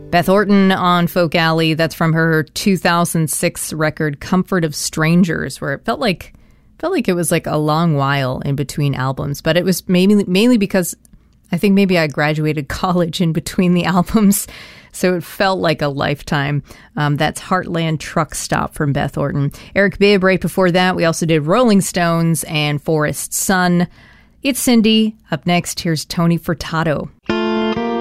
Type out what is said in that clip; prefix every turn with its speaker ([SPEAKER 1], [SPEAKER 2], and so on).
[SPEAKER 1] Beth Orton on Folk Alley. That's from her 2006 record, Comfort of Strangers, where it felt like it was like a long while in between albums. But it was mainly because I think maybe I graduated college in between the albums, so it felt like a lifetime. That's Heartland Truck Stop from Beth Orton. Eric Bibb right before that. We also did Rolling Stones and Forest Sun. It's Cindy. Up next, here's Tony Furtado.